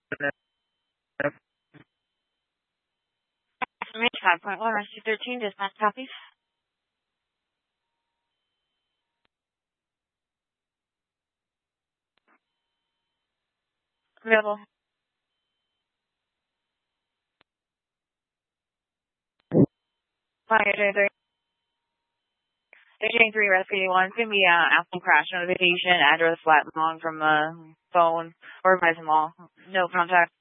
Mitch 5.1, Rescue 13, dispatch copy. Available. Fire J3. J3, Rescue 1. It's going to be Apple crash notification, address flat long from phone or advising law. No contact.